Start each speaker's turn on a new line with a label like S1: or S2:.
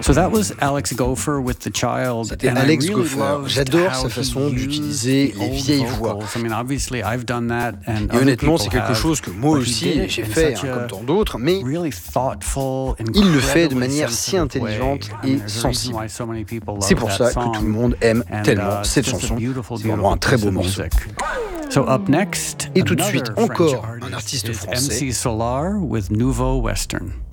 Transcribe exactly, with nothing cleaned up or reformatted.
S1: So that was Alex Gopher with The Child.
S2: C'était
S1: And
S2: Alex
S1: I really
S2: Gopher.
S1: loved
S2: J'adore
S1: how
S2: sa
S1: he
S2: façon
S1: used
S2: d'utiliser
S1: the
S2: les
S1: old
S2: vieilles voix.
S1: vocals. I mean, obviously, I've done that, and
S2: Et
S1: other
S2: honnêtement,
S1: people
S2: c'est quelque
S1: have,
S2: chose que moi
S1: but he
S2: aussi
S1: did it
S2: j'ai
S1: in
S2: fait,
S1: such
S2: hein,
S1: a
S2: comme tant d'autres, mais
S1: really thoughtful,
S2: il le fait de
S1: incredibly
S2: manière si
S1: sensitive
S2: intelligente
S1: way. I mean,
S2: et
S1: there's a reason
S2: sensible.
S1: why so many people love
S2: C'est pour
S1: that
S2: ça que
S1: song.
S2: tout le monde aime
S1: And,
S2: tellement
S1: uh,
S2: cette
S1: it's just a
S2: chanson.
S1: beautiful,
S2: C'est vraiment un très beau
S1: beautiful
S2: morceau.
S1: piece of music. So up next,
S2: Et tout de suite,
S1: another French
S2: encore un artiste
S1: is
S2: français.
S1: M C Solar with Nouveau Western.